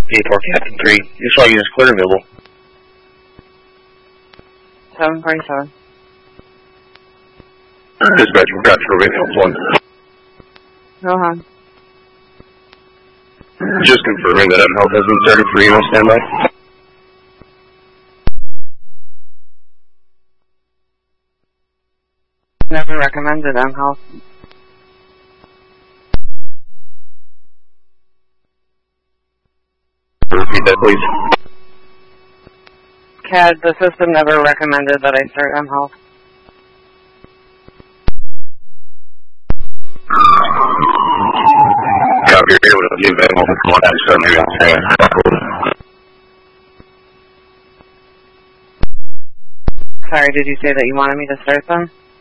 84 Captain 3. You saw units clear available. 747. Dispatch, we've got for radio 1. Go on. Just confirming that health has been started for you on standby. Never recommended M-Health. Repeat that, please. CAD, the system never recommended that I start M-Health. Copy, you're able to give M-Health a contact, so maybe I'll say Sorry, did you say that you wanted me to start them?